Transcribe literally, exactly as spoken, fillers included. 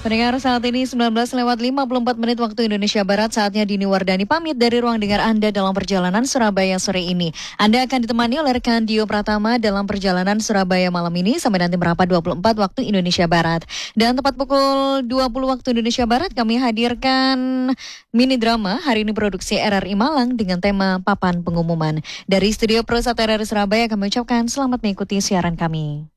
Pendengar saat ini sembilan belas lewat lima puluh empat menit waktu Indonesia Barat. Saatnya Dini Wardani pamit dari ruang dengar Anda dalam perjalanan Surabaya sore ini. Anda akan ditemani oleh rekan Dio Pratama dalam perjalanan Surabaya malam ini sampai nanti merapat dua puluh empat waktu Indonesia Barat. Dan tepat pukul dua puluh waktu Indonesia Barat kami hadirkan mini drama hari ini produksi R R I Malang dengan tema Papan Pengumuman. Dari Studio Pro satu R R I Surabaya kami ucapkan selamat mengikuti siaran kami.